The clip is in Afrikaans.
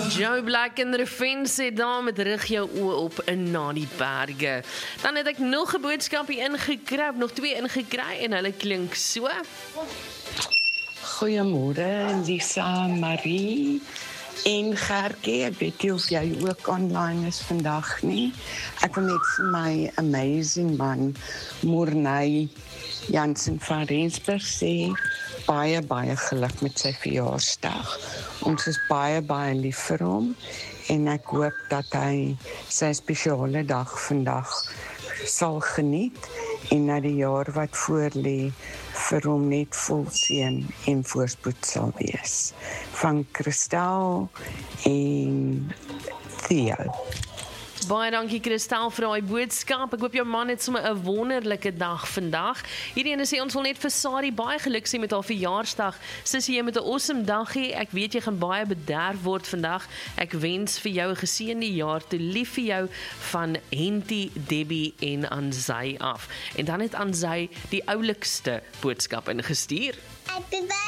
Joe Black en Refin sê daar met rig jou oë op in na die berge. Dan het ek nog 'n boodskap hier ingekry, nog 2 ingekry en hulle klink so. Goeiemôre Lisa, Marie en Gertjie. Ek weet nie of jy ook online is vandag nie. Ek wil net vir my amazing man Morney Jansen van Rensburg sê baie geluk met sy verjaarsdag. Ons is baie lief vir hom en ek hoop dat hy sy spesiale dag vandag sal geniet en na die jaar wat voorlê vir hom net vol seën en voorspoed sal wees. Van Christel en Theo. Baie dankie Christel vir daai boodskap. Ek hoop jou man het sommer 'n wonderlike dag vandag. Hierdie ene sê ons wil net vir Sari baie geluk sê met haar verjaarsdag. Sussie, jy met 'n awesome dag hê. Ek weet jy gaan baie bederf word vandag. Ek wens vir jou 'n geseënde jaar. Toe lief vir jou van Henty, Debbie en Anzai af. En dan het Anzai die oulikste boodskap ingestuur. Happy birthday.